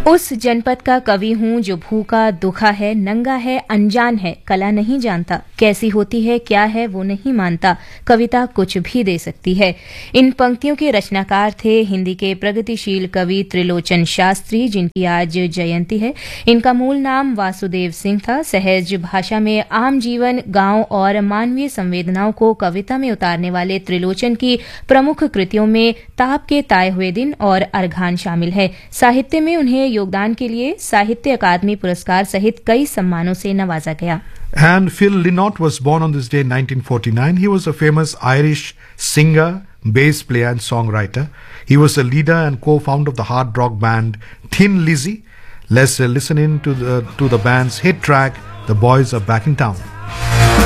उस जनपद का कवि हूँ जो भूखा दुखा है, नंगा है, अनजान है, कला नहीं जानता, कैसी होती है क्या है वो नहीं मानता, कविता कुछ भी दे सकती है। इन पंक्तियों के रचनाकार थे हिंदी के प्रगतिशील कवि त्रिलोचन शास्त्री, जिनकी आज जयंती है। इनका मूल नाम वासुदेव सिंह था। सहज भाषा में आम जीवन, गांव और मानवीय संवेदनाओं को कविता में उतारने वाले त्रिलोचन की प्रमुख कृतियों में ताप के ताए हुए दिन और अर्घान शामिल है। साहित्य में उन्हें योगदान के लिए साहित्य अकादमी पुरस्कार सहित कई सम्मानों से नवाजा गया। And Phil Lynott was born on this day in 1949. He was a famous Irish singer, bass player and songwriter. He was a leader and co-founder of the hard rock band Thin Lizzy. Let's listen in to the band's hit track, The Boys Are Back in Town.